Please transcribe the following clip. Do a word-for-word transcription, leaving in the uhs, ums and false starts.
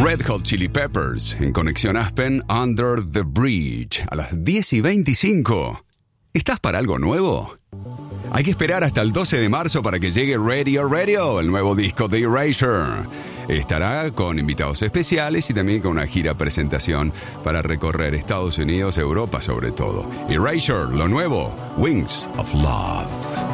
Red Hot Chili Peppers en Conexión Aspen, Under the Bridge, a las diez y veinticinco. ¿Estás para algo nuevo? Hay que esperar hasta el doce de marzo para que llegue Radio Radio, el nuevo disco de Erasure. Estará con invitados especiales y también con una gira presentación para recorrer Estados Unidos, Europa sobre todo. Erasure, lo nuevo, Wings of Love.